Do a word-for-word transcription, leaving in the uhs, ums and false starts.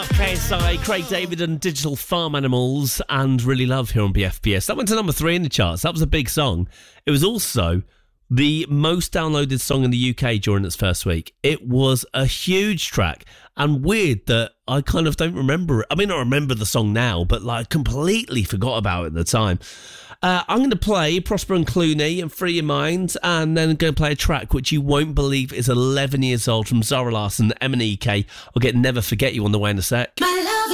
K S I, Craig David and Digital Farm Animals and Really Love here on B F B S. That went to number three in the charts. That was a big song. It was also the most downloaded song in the U K during its first week. It was a huge track and weird that I kind of don't remember it. I mean, I remember the song now, but like completely forgot about it at the time. Uh, I'm going to play Prosper and Clooney and Free Your Mind, and then I'm going to play a track which you won't believe is eleven years old from Zara Larsson, M and E K. I'll get Never Forget You on the way in a sec. My love.